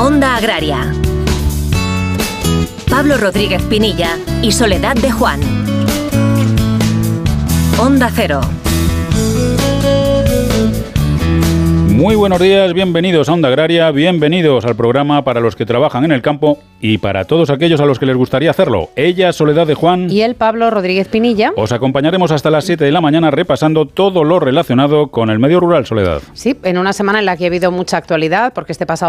Onda Agraria. Pablo Rodríguez Pinilla y Soledad de Juan. Onda Cero. Muy buenos días, bienvenidos a Onda Agraria, bienvenidos al programa para los que trabajan en el campo y para todos aquellos a los que les gustaría hacerlo. Ella, Soledad de Juan, y él, Pablo Rodríguez Pinilla. Os acompañaremos hasta las 7 de la mañana repasando todo lo relacionado con el medio rural, Soledad. Sí, en una semana en la que ha habido mucha actualidad, porque este pasado